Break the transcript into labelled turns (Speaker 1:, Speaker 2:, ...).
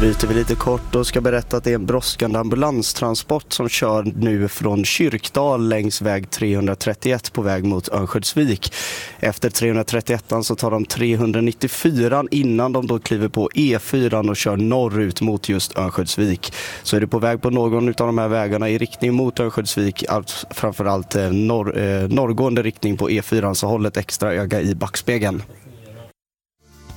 Speaker 1: bryter vi lite kort och ska berätta att det är en brådskande ambulanstransport som kör nu från Kyrkdal längs väg 331 på väg mot Örnsköldsvik. Efter 331 så tar de 394 innan de då kliver på E4 och kör norrut mot just Örnsköldsvik. Så är du på väg på någon av de här vägarna i riktning mot Örnsköldsvik, framförallt norrgående riktning på E4, så håll ett extra öga i backspegeln.